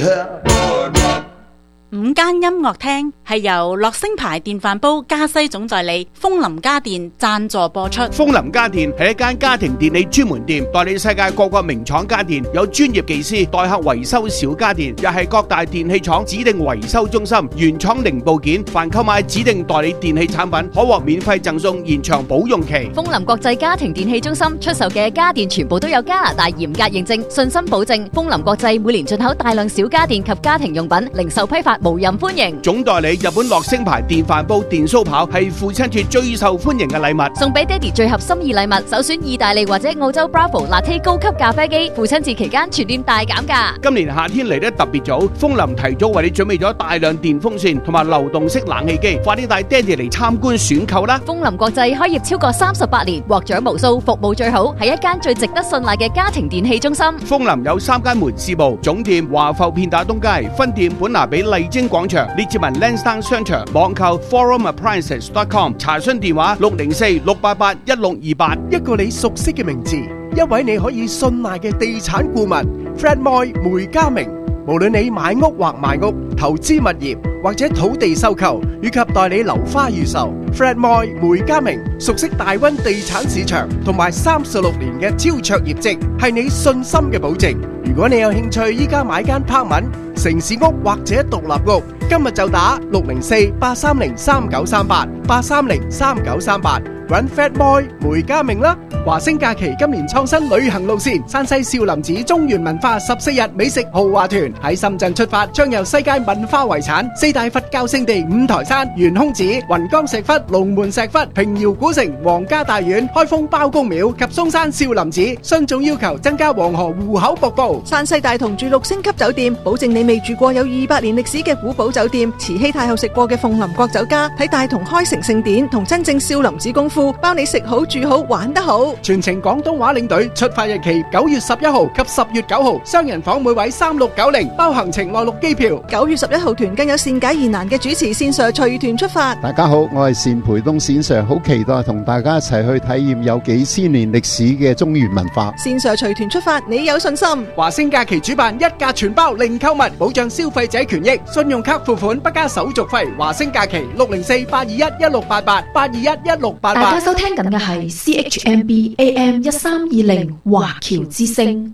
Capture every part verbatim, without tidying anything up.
午間音樂廳係由樂聲牌電飯煲加西總代理楓林家電贊助播出。 楓林家電係一間家庭電器專門店，代理世界各個名廠家電，有專業技師代客維修小家電，又係各大電器廠指定維修中心，原廠零部件，凡購買指定代理電器產品，可獲免費贈送延長保用期。 楓林國際家庭電器中心出售嘅家電全部都有加拿大嚴格認證，信心保證。楓林國際每年進口大量小家電及家庭用品，零售批發無任歡迎。 總代理日本樂聲牌電飯煲電酥刨係父親節最受歡迎嘅禮物， 送俾爹哋最合心意禮物，首選意大利或者澳洲 Bravo Latte 高級咖啡機，父親節期間全店大減價。 今年夏天嚟得特別早，楓林提早為你準備咗大量電風扇同埋流動式冷氣機，快啲帶爹哋嚟參觀選購啦！ 楓林國際開業超過三十八年，獲獎無數，服務最好，係一間最值得信賴嘅家庭電器中心。 楓林有三間門市部，總店華埠片打東街，分店本拿比麗晶廣場，列治文 Lansdowne 商場，網購 forum appliances dot com， 查詢電話六零四六八八一六二八。 一個你熟悉嘅名字，一位你可以信賴嘅地產顧問 Fred Moy 梅家明。無論你買屋或賣屋、投資物業或者土地收購，以及代理樓花預售， Fred Moy 梅家明熟悉大溫地產市場同埋三十六年嘅超卓業績，係你信心嘅保證。如果你有興趣依家買間 apartment、城市屋或者獨立屋，今日就打六零四八三零三九三八八三零三九三八，搵 Fred Moy 梅家明啦。華星假期今年創新旅行路線，山西少林寺中原文化十四日美食豪華團喺深圳出發，將由世界文化遺產、四大佛教聖地五台山、懸空寺、雲岡石窟、龍門石窟、平遙古城、皇家大院、開封包公廟及嵩山少林寺。信眾要求增加黃河戶口瀑布。 山西大同住六星級酒店，保證你未住過有二百年歷史嘅古堡酒店，慈禧太后食過嘅鳳林國酒家，睇大同開城聖典同真正少林寺功夫，包你食好住好玩得好。 全程廣東話領隊，出發日期九月十一號及十月九號，雙人房每位三六九零，包行程內陸機票。 九月十一號團更有善解疑難嘅主持線上隨團出發。 大家好，我係單培東線上，好期待同大家一齊去體驗有幾千年歷史嘅中原文化。 線上隨團出發，你有信心？ 華星假期主辦一價全包零購物，保障消費者權益，信用卡付款不加手續費。華星假期六零四八二一一六八八八二一一六八八。 大家收聽緊嘅係 C H M B A M 一三二零華僑之聲，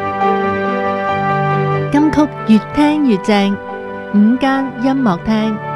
金曲越聽越正，午間音樂廳。